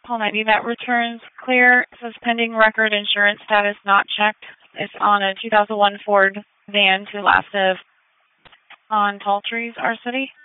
Call 90, that returns clear. It says pending record insurance status not checked. It's on a 2001 Ford van to last of on Tall Trees, our city.